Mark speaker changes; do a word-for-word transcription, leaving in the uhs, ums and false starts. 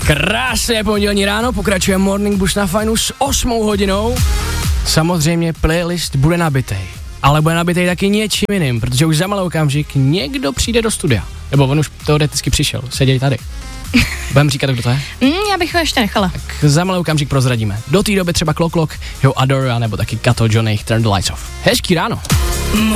Speaker 1: Krásné pondělní ráno, pokračuje Morning Boost na Fajnu s osmou hodinou. Samozřejmě playlist bude nabitej, ale bude nabitej taky něčím jiným, protože už za malý okamžik někdo přijde do studia. Nebo on už teoreticky přišel, seděj tady. Budeme říkat, kdo to je?
Speaker 2: Mm, já bych ho ještě nechala.
Speaker 1: Tak za malý okamžik prozradíme. Do té doby třeba Klok Klok, jeho Adora, nebo taky Kato Johnny, Turn the Lights Off. Hezký ráno.